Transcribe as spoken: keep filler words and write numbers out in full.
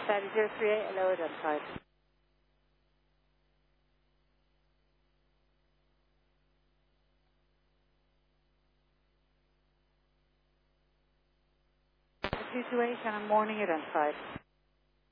Static zero three eight, hello, identified. two two eight, Shannon, morning, identified.